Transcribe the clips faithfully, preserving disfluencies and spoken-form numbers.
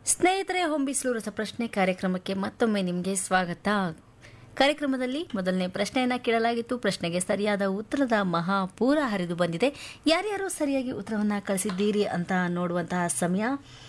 ಸ್ನೇಹಿತರೆ, ಹೊಂಬಿಸ್ಲು ರಸಪ್ರಶ್ನೆ ಕಾರ್ಯಕ್ರಮಕ್ಕೆ ಮತ್ತೊಮ್ಮೆ ನಿಮಗೆ ಸ್ವಾಗತ. ಕಾರ್ಯಕ್ರಮದಲ್ಲಿ ಮೊದಲನೇ ಪ್ರಶ್ನೆಯನ್ನ ಕೇಳಲಾಗಿತ್ತು. ಪ್ರಶ್ನೆಗೆ ಸರಿಯಾದ ಉತ್ತರದ ಮಹಾಪೂರ ಹರಿದು ಬಂದಿದೆ. ಯಾರ್ಯಾರು ಸರಿಯಾಗಿ ಉತ್ತರವನ್ನ ಕಳಿಸಿದ್ದೀರಿ ಅಂತ ನೋಡುವಂತಹ ಸಮಯ.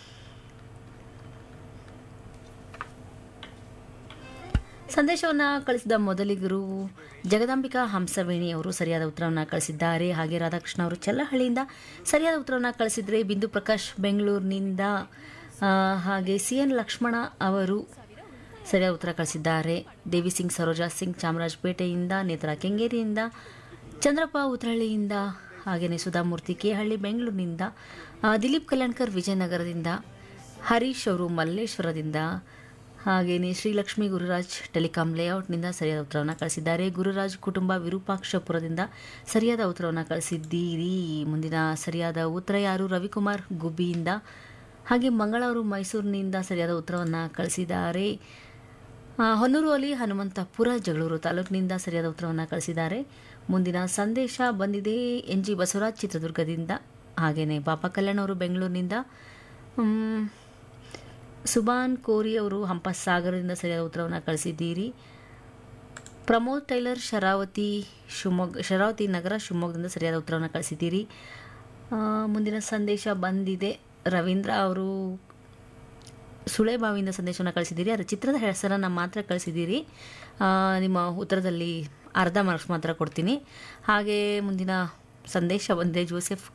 ಸಂದೇಶವನ್ನು ಕಳಿಸಿದ ಮೊದಲಿಗರು ಜಗದಾಂಬಿಕಾ ಹಂಸವೇಣಿ ಅವರು ಸರಿಯಾದ ಉತ್ತರವನ್ನು ಕಳಿಸಿದ್ದಾರೆ. ಹಾಗೆ ರಾಧಾಕೃಷ್ಣ ಅವರು ಚಲ್ಲಹಳ್ಳಿಯಿಂದ ಸರಿಯಾದ ಉತ್ತರವನ್ನು ಕಳಿಸಿದರೆ, ಬಿಂದು ಪ್ರಕಾಶ್ ಬೆಂಗಳೂರಿನಿಂದ, ಹಾಗೆ ಸಿ ಎನ್ ಲಕ್ಷ್ಮಣ ಅವರು ಸರಿಯಾದ ಉತ್ತರ ಕಳಿಸಿದ್ದಾರೆ. ದೇವಿ ಸಿಂಗ್, ಸರೋಜಾ ಸಿಂಗ್ ಚಾಮರಾಜಪೇಟೆಯಿಂದ, ನೇತ್ರಾ ಕೆಂಗೇರಿಯಿಂದ, ಚಂದ್ರಪ್ಪ ಉತ್ರಹಳ್ಳಿಯಿಂದ, ಹಾಗೆಯೇ ಸುಧಾಮೂರ್ತಿ ಕೇಹಳ್ಳಿ ಬೆಂಗಳೂರಿನಿಂದ, ದಿಲೀಪ್ ಕಲ್ಯಾಣ್ಕರ್ ವಿಜಯನಗರದಿಂದ, ಹರೀಶ್ ಅವರು ಮಲ್ಲೇಶ್ವರದಿಂದ, ಹಾಗೆಯೇ ಶ್ರೀಲಕ್ಷ್ಮಿ ಗುರುರಾಜ್ ಟೆಲಿಕಾಂ ಲೇಔಟ್ನಿಂದ ಸರಿಯಾದ ಉತ್ತರವನ್ನು ಕಳಿಸಿದ್ದಾರೆ. ಗುರುರಾಜ್ ಕುಟುಂಬ ವಿರೂಪಾಕ್ಷಪುರದಿಂದ ಸರಿಯಾದ ಉತ್ತರವನ್ನು ಕಳಿಸಿದ್ದೀರಿ. ಮುಂದಿನ ಸರಿಯಾದ ಉತ್ತರ ಯಾರು? ರವಿಕುಮಾರ್ ಗುಬ್ಬಿಯಿಂದ, ಹಾಗೆ ಮಂಗಳೂರು ಮೈಸೂರಿನಿಂದ ಸರಿಯಾದ ಉತ್ತರವನ್ನು ಕಳಿಸಿದ್ದಾರೆ. ಹೊನ್ನೂರು ಅಲಿ ಹನುಮಂತಪುರ ಜಗಳೂರು ತಾಲೂಕಿನಿಂದ ಸರಿಯಾದ ಉತ್ತರವನ್ನು ಕಳಿಸಿದ್ದಾರೆ. ಮುಂದಿನ ಸಂದೇಶ ಬಂದಿದೆ ಎನ್ ಜಿ ಬಸವರಾಜ್ ಚಿತ್ರದುರ್ಗದಿಂದ, ಹಾಗೆಯೇ ಪಾಪ ಕಲ್ಯಾಣ್ ಅವರು ಬೆಂಗಳೂರಿನಿಂದ, ಸುಬಾನ್ ಕೋರಿ ಅವರು ಹಂಪಸಾಗರದಿಂದ ಸರಿಯಾದ ಉತ್ತರವನ್ನು ಕಳಿಸಿದ್ದೀರಿ. ಪ್ರಮೋದ್ ಟೈಲರ್ ಶರಾವತಿ ಶಿವಮೊಗ್ಗ ಶರಾವತಿ ನಗರ ಶಿವಮೊಗ್ಗದಿಂದ ಸರಿಯಾದ ಉತ್ತರವನ್ನು ಕಳಿಸಿದ್ದೀರಿ. ಮುಂದಿನ ಸಂದೇಶ ಬಂದಿದೆ ರವೀಂದ್ರ ಅವರು ಸುಳೆಬಾವಿಯಿಂದ ಸಂದೇಶವನ್ನು ಕಳಿಸಿದ್ದೀರಿ. ಅದರ ಚಿತ್ರದ ಹೆಸರನ್ನು ಮಾತ್ರ ಕಳಿಸಿದ್ದೀರಿ. ನಿಮ್ಮ ಉತ್ತರದಲ್ಲಿ ಅರ್ಧ ಮಾರ್ಕ್ಸ್ ಮಾತ್ರ ಕೊಡ್ತೀನಿ. ಹಾಗೆ ಮುಂದಿನ ಸಂದೇಶ ಬಂದಿದೆ ಜೋಸೆಫ್